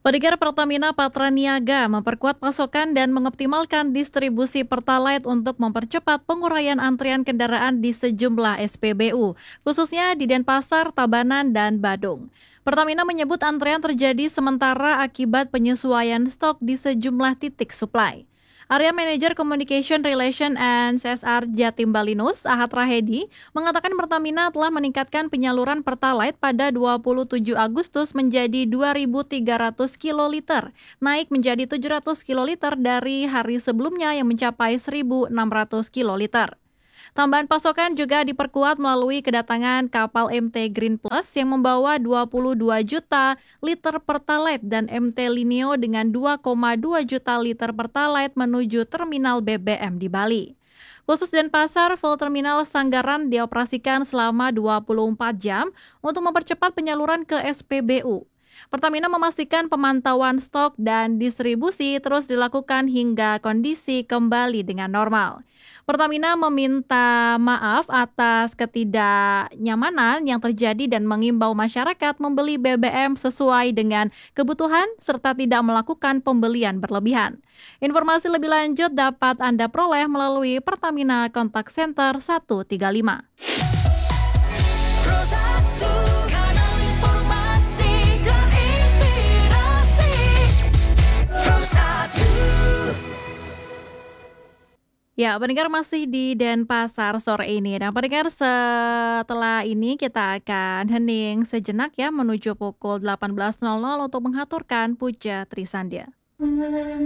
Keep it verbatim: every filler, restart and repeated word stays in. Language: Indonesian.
Pendengar, Pertamina Patraniaga memperkuat pasokan dan mengoptimalkan distribusi Pertalite untuk mempercepat penguraian antrian kendaraan di sejumlah S P B U, khususnya di Denpasar, Tabanan, dan Badung. Pertamina menyebut antrean terjadi sementara akibat penyesuaian stok di sejumlah titik suplai. Area Manager Communication Relation and C S R Jatim Balinus, Ahad Rahedi, mengatakan Pertamina telah meningkatkan penyaluran Pertalite pada dua puluh tujuh Agustus menjadi dua ribu tiga ratus kiloliter, naik menjadi tujuh ratus kiloliter dari hari sebelumnya yang mencapai seribu enam ratus kiloliter. Tambahan pasokan juga diperkuat melalui kedatangan kapal M T Green Plus yang membawa dua puluh dua juta liter Pertalite dan M T Lineo dengan dua koma dua juta liter Pertalite menuju terminal B B M di Bali. Khusus Denpasar, full terminal Sanggaran dioperasikan selama dua puluh empat jam untuk mempercepat penyaluran ke S P B U. Pertamina memastikan pemantauan stok dan distribusi terus dilakukan hingga kondisi kembali dengan normal. Pertamina meminta maaf atas ketidaknyamanan yang terjadi dan mengimbau masyarakat membeli B B M sesuai dengan kebutuhan serta tidak melakukan pembelian berlebihan. Informasi lebih lanjut dapat Anda peroleh melalui Pertamina Contact Center seratus tiga puluh lima. Ya, pendengar, masih di Denpasar sore ini. Dan pendengar, setelah ini kita akan hening sejenak ya menuju pukul delapan belas nol nol untuk mengaturkan Puja Trisandya.